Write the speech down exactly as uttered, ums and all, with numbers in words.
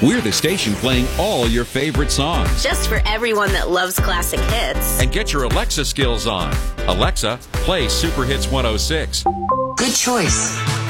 We're the station playing all your favorite songs. Just for everyone that loves classic hits. And get your Alexa skills on. Alexa, play Super Hits one oh six. Good choice.